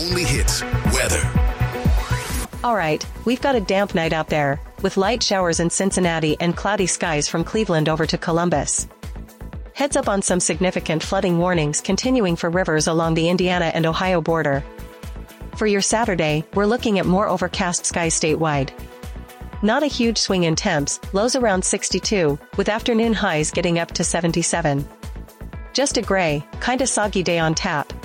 only hits weather. All right, we've got a damp night out there, with light showers in Cincinnati and cloudy skies from Cleveland over to Columbus. Heads up on some significant flooding warnings continuing for rivers along the Indiana and Ohio border. For your Saturday, we're looking at more overcast skies statewide. Not a huge swing in temps, lows around 62, with afternoon highs getting up to 77. Just a gray, kinda soggy day on tap,